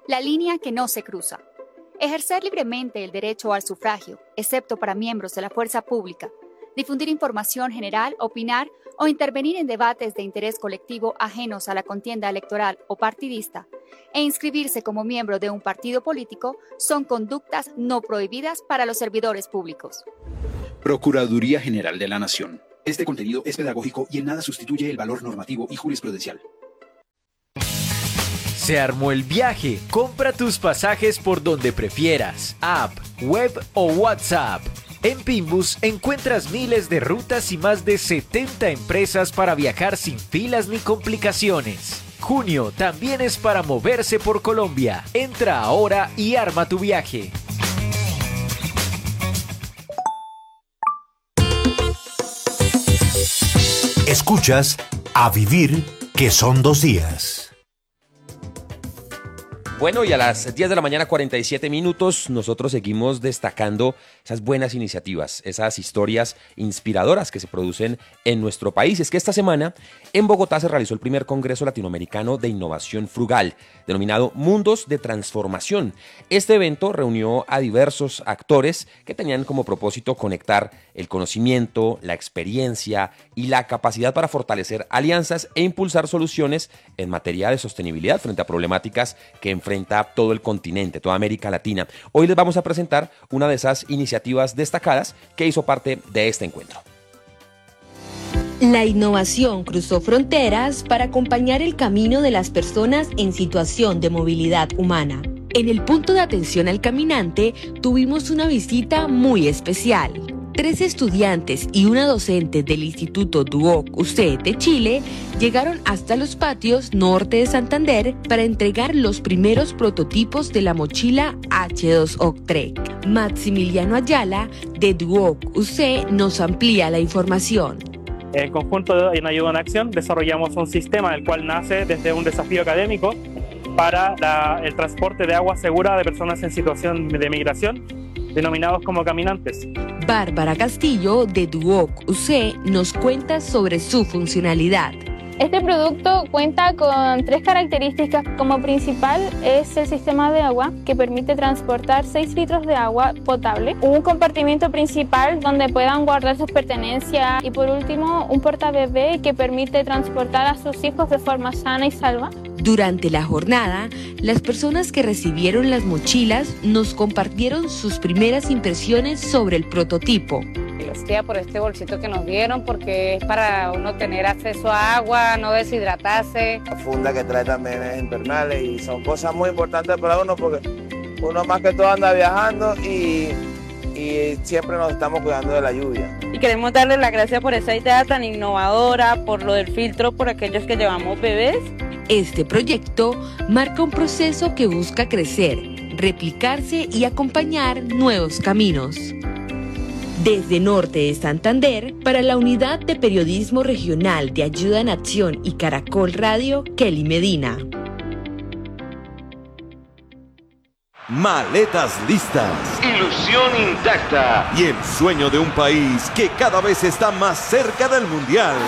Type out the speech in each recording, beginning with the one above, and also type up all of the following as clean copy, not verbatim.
La línea que no se cruza. Ejercer libremente el derecho al sufragio, excepto para miembros de la fuerza pública. Difundir información general, opinar o intervenir en debates de interés colectivo ajenos a la contienda electoral o partidista, e inscribirse como miembro de un partido político son conductas no prohibidas para los servidores públicos. Procuraduría General de la Nación. Este contenido es pedagógico y en nada sustituye el valor normativo y jurisprudencial. Se armó el viaje. Compra tus pasajes por donde prefieras, app, web o WhatsApp. En Pinbus encuentras miles de rutas y más de 70 empresas para viajar sin filas ni complicaciones. Junio también es para moverse por Colombia. Entra ahora y arma tu viaje. Escuchas A Vivir, que son 2 días. Bueno, y a las 10 de la mañana, 47 minutos, nosotros seguimos destacando esas buenas iniciativas, esas historias inspiradoras que se producen en nuestro país. Es que esta semana en Bogotá se realizó el primer Congreso Latinoamericano de Innovación Frugal, denominado Mundos de Transformación. Este evento reunió a diversos actores que tenían como propósito conectar el conocimiento, la experiencia y la capacidad para fortalecer alianzas e impulsar soluciones en materia de sostenibilidad frente a problemáticas que enfrenta todo el continente, toda América Latina. Hoy les vamos a presentar una de esas iniciativas destacadas que hizo parte de este encuentro. La innovación cruzó fronteras para acompañar el camino de las personas en situación de movilidad humana. En el punto de atención al caminante tuvimos una visita muy especial. 3 estudiantes y una docente del Instituto Duoc UC de Chile llegaron hasta los patios norte de Santander para entregar los primeros prototipos de la mochila H2O Trek. Maximiliano Ayala, de Duoc UC, nos amplía la información. En conjunto en Ayuda en Acción desarrollamos un sistema el cual nace desde un desafío académico para el transporte de agua segura de personas en situación de migración, denominados como caminantes. Bárbara Castillo, de Duoc UC, nos cuenta sobre su funcionalidad. Este producto cuenta con 3 características. Como principal es el sistema de agua, que permite transportar 6 litros de agua potable, un compartimiento principal donde puedan guardar sus pertenencias y por último un portabebé que permite transportar a sus hijos de forma sana y salva. Durante la jornada, las personas que recibieron las mochilas nos compartieron sus primeras impresiones sobre el prototipo. Gracias por este bolsito que nos dieron, porque es para uno tener acceso a agua, no deshidratarse. La funda que trae también es impermeable y son cosas muy importantes para uno porque uno más que todo anda viajando y siempre nos estamos cuidando de la lluvia. Y queremos darle las gracias por esa idea tan innovadora, por lo del filtro, por aquellos que llevamos bebés. Este proyecto marca un proceso que busca crecer, replicarse y acompañar nuevos caminos. Desde Norte de Santander, para la Unidad de Periodismo Regional de Ayuda en Acción y Caracol Radio, Kelly Medina. Maletas listas, ilusión intacta y el sueño de un país que cada vez está más cerca del Mundial.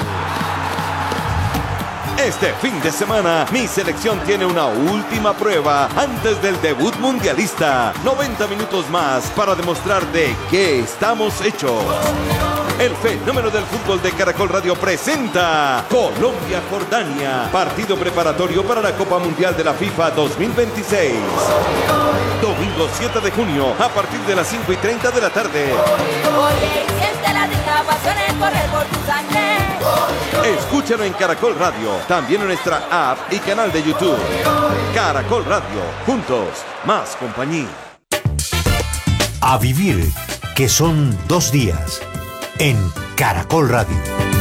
Este fin de semana, mi selección tiene una última prueba antes del debut mundialista. 90 minutos más para demostrar de qué estamos hechos. El fenómeno del fútbol de Caracol Radio presenta Colombia-Jordania, partido preparatorio para la Copa Mundial de la FIFA 2026. Domingo 7 de junio, a partir de las 5:30 de la tarde. Escúchalo en Caracol Radio, también en nuestra app y canal de YouTube. Caracol Radio, juntos, más compañía. A Vivir, que son 2 días, en Caracol Radio.